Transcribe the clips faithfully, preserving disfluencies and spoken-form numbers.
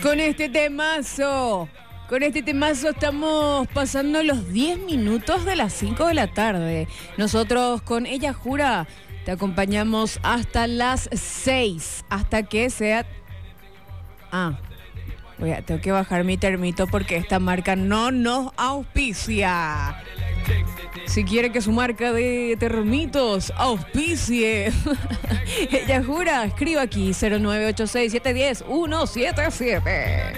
Con este temazo, con este temazo estamos pasando los diez minutos de las cinco de la tarde. Nosotros con Ella Jura te acompañamos hasta las seis, hasta que sea... Ah, voy a, tengo que bajar mi termito porque esta marca no nos auspicia. Si quiere que su marca de termitos auspicie, Ella Jura, escriba aquí cero nueve ocho seis siete uno cero uno siete siete.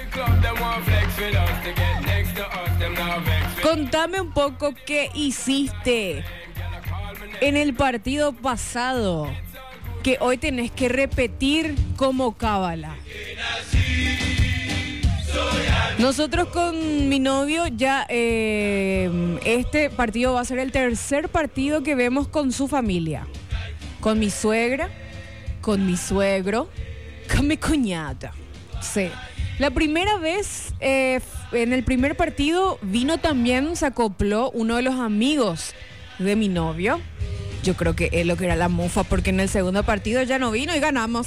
Contame un poco qué hiciste en el partido pasado, que hoy tenés que repetir como cábala. Nosotros con mi novio ya eh, este partido va a ser el tercer partido que vemos con su familia, con mi suegra, con mi suegro, con mi cuñada. Sí. La primera vez eh, en el primer partido vino también, se acopló uno de los amigos de mi novio. Yo creo que él lo que era la mufa, porque en el segundo partido ya no vino y ganamos.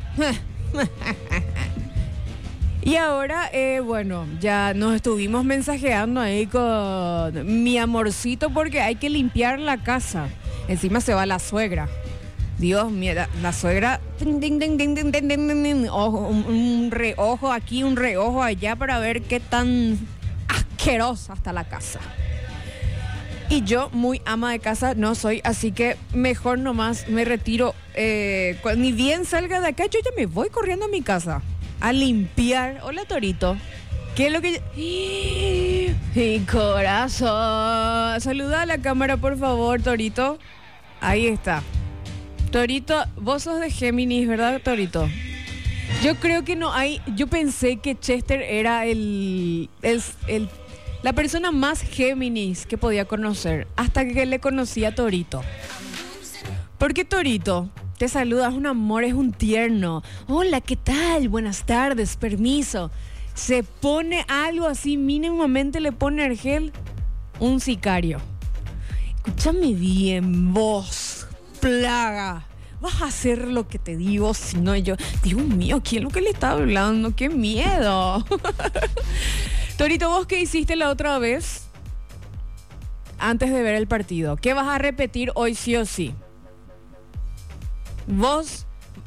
Y ahora, eh, bueno, ya nos estuvimos mensajeando ahí con mi amorcito porque hay que limpiar la casa. Encima se va la suegra. Dios mío, la, la suegra, ding, ding, ding, ding, ding, ding, ding, ding, ojo, un, un reojo aquí, un reojo allá para ver qué tan asquerosa está la casa. Y yo, muy ama de casa, no soy, así que mejor nomás me retiro. Eh, cuando, ni bien salga de acá, yo ya me voy corriendo a mi casa a limpiar. Hola, Torito. ¿Qué es lo que yo... Mi corazón. Saluda a la cámara, por favor, Torito. Ahí está. Torito, vos sos de Géminis, ¿verdad, Torito? Yo creo que no hay... Yo pensé que Chester era el... el, el la persona más Géminis que podía conocer, hasta que le conocí a Torito. Porque Torito te saluda, es un amor, es un tierno. Hola, ¿qué tal? Buenas tardes, permiso. Se pone algo así, mínimamente le pone Argel, un sicario. Escúchame bien, vos, plaga. Vas a hacer lo que te digo, si no yo... Dios mío, ¿quién es lo que le está hablando? ¡Qué miedo! Torito, ¿vos qué hiciste la otra vez antes de ver el partido? ¿Qué vas a repetir hoy sí o sí? Vos,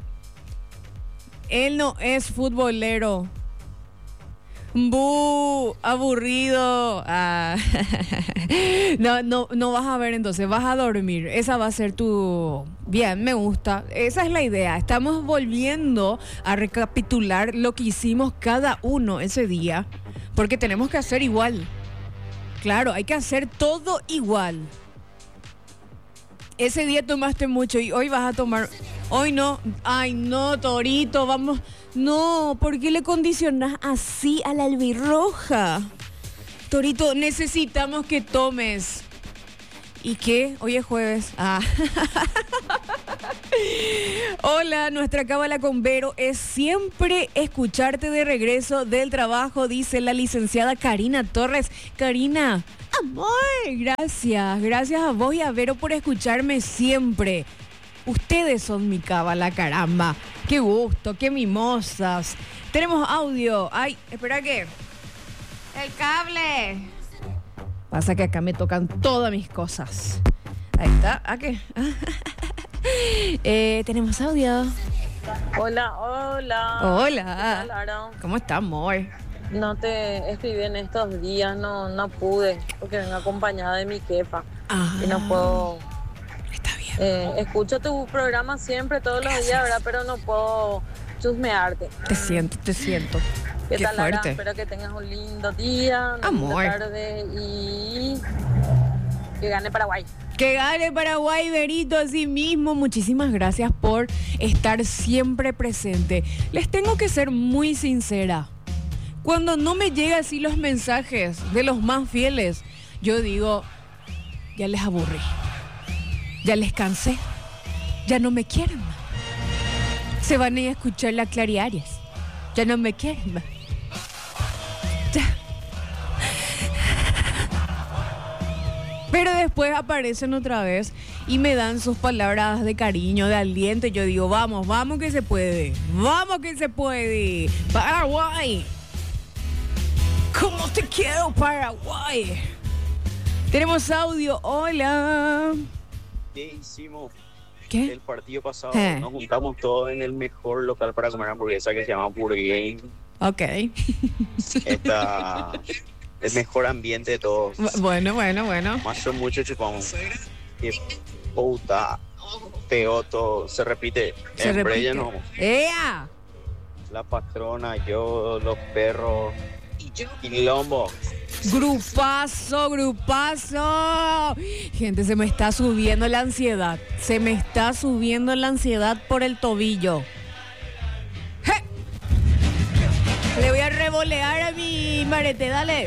él no es futbolero. ¡Bu! Aburrido. Ah. No, no, no vas a ver entonces, vas a dormir. Esa va a ser tu... Bien, me gusta. Esa es la idea. Estamos volviendo a recapitular lo que hicimos cada uno ese día, porque tenemos que hacer igual. Claro, hay que hacer todo igual. Ese día tomaste mucho y hoy vas a tomar... Hoy no. Ay, no, Torito, vamos... No, ¿por qué le condicionás así a la albirroja? Torito, necesitamos que tomes. ¿Y qué? Hoy es jueves. Ah. Hola, nuestra cábala con Vero es siempre escucharte de regreso del trabajo, dice la licenciada Karina Torres. Karina, amor, gracias. Gracias a vos y a Vero por escucharme siempre. Ustedes son mi cábala, caramba. Qué gusto, qué mimosas. Tenemos audio. Ay, espera que... El cable. Pasa que acá me tocan todas mis cosas. Ahí está. ¿A qué? eh, tenemos audio. Hola, hola. Hola. ¿Qué tal, Aaron? ¿Cómo está, amor? No te escribí en estos días, no, no pude, porque vengo acompañada de mi jefa. Ah, y no puedo... Está bien. Eh, escucho tu programa siempre, todos los Gracias. días, ¿verdad? Pero no puedo chusmearte. Te siento, te siento. ¿Qué, Qué tal, Lara? fuerte. Espero que tengas un lindo día, una Amor. linda tarde y que gane Paraguay. Que gane Paraguay, Berito, así mismo. Muchísimas gracias por estar siempre presente. Les tengo que ser muy sincera. Cuando no me llegan así los mensajes de los más fieles, yo digo, ya les aburrí. Ya les cansé. Ya no me quieren más. Se van a ir a escuchar la Clary Arias. Ya no me quieren más. Ya. Pero después aparecen otra vez y me dan sus palabras de cariño, de aliento. Y yo digo, vamos, vamos que se puede. Vamos que se puede. Paraguay. ¿Cómo te quiero, Paraguay? Tenemos audio. Hola. ¿Qué hicimos? ¿Qué? El partido pasado Eh. nos juntamos todos en el mejor local para comer hamburguesa que se llama Burger Game. Ok. Está el mejor ambiente de todos. Bu- Bueno, bueno, bueno. Más o mucho chupamos. Y puta, peoto, se repite. Se en repite. Breya no. ¡Ea! La patrona, yo, los perros. Y Lombo. Grupazo, grupazo. Gente, se me está subiendo la ansiedad. Se me está subiendo la ansiedad por el tobillo. ¡Je! Le voy a revolear a mi marete, dale.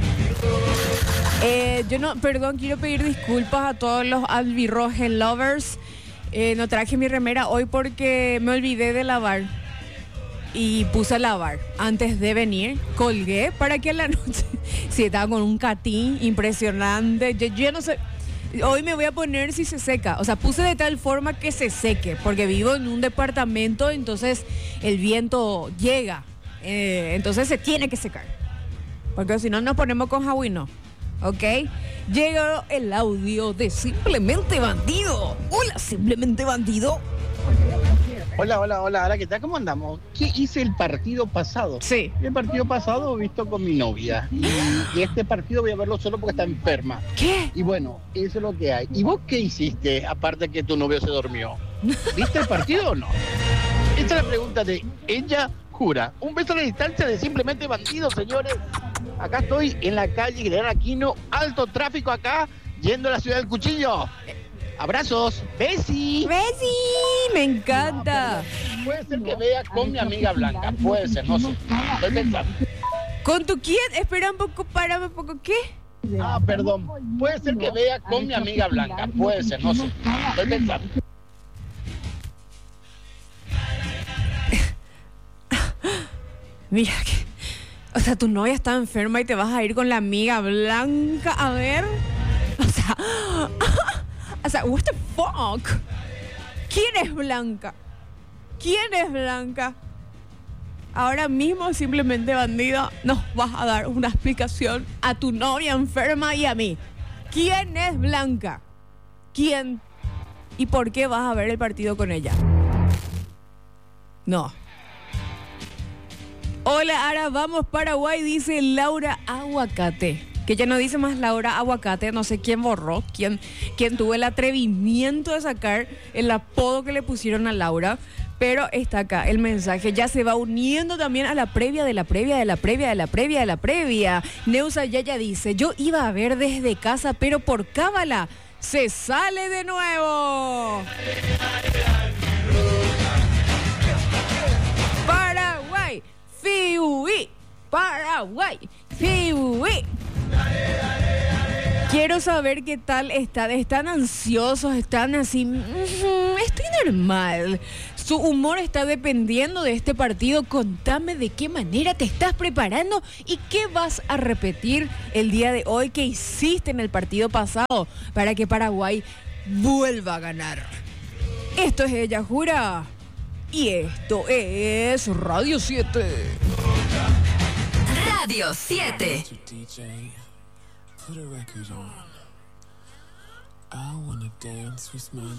Eh, yo no, perdón, quiero pedir disculpas a todos los albirrojen lovers. Eh, no traje mi remera hoy porque me olvidé de lavar. Y puse a lavar antes de venir, colgué para que a la noche, si estaba con un catín impresionante, yo, yo no sé, hoy me voy a poner si se seca, o sea, puse de tal forma que se seque, porque vivo en un departamento, entonces el viento llega, eh, entonces se tiene que secar, porque si no nos ponemos con jabón, ¿ok? Llegó el audio de Simplemente Bandido. Hola, Simplemente Bandido. Hola, hola, hola, hola, ¿qué tal? ¿Cómo andamos? ¿Qué hice el partido pasado? Sí. El partido pasado visto con mi novia. Y, y este partido voy a verlo solo porque está enferma. ¿Qué? Y bueno, eso es lo que hay. ¿Y vos qué hiciste, aparte que tu novio se durmió? ¿Viste el partido o no? Esta es la pregunta de ella jura. Un beso a la distancia de Simplemente Bandido, señores. Acá estoy en la calle General Aquino, alto tráfico acá, yendo a la ciudad del cuchillo. Abrazos, Besi. Bessie, me encanta. Puede ser que vea con mi amiga Blanca, puede ser, no sé. Estoy pensando. ¿Con tu quién? Espera un poco, párame un poco. ¿Qué? Ah, perdón. Puede ser que vea con mi amiga Blanca, puede ser, no sé. Estoy pensando. Mira, que, o sea, tu novia está enferma y te vas a ir con la amiga Blanca a ver. O sea, o sea, what the fuck? ¿Quién es Blanca? ¿Quién es Blanca? Ahora mismo, Simplemente Bandido, nos vas a dar una explicación a tu novia enferma y a mí. ¿Quién es Blanca? ¿Quién? ¿Y por qué vas a ver el partido con ella? No. Hola, ahora vamos Paraguay, dice Laura Aguacate. Que ya no dice más Laura Aguacate, no sé quién borró, quién, quién tuvo el atrevimiento de sacar el apodo que le pusieron a Laura. Pero está acá el mensaje, ya se va uniendo también a la previa de la previa de la previa de la previa de la previa. Neusa Yaya dice, yo iba a ver desde casa, pero por cábala se sale de nuevo. Paraguay, Fiui, Paraguay, Fiui. Quiero saber qué tal están. ¿Están ansiosos? ¿Están así? Mm, estoy normal. Su humor está dependiendo de este partido. Contame de qué manera te estás preparando y qué vas a repetir el día de hoy que hiciste en el partido pasado para que Paraguay vuelva a ganar. Esto es Ella Jura y esto es Radio siete. Radio siete. Put a record on. I wanna dance with my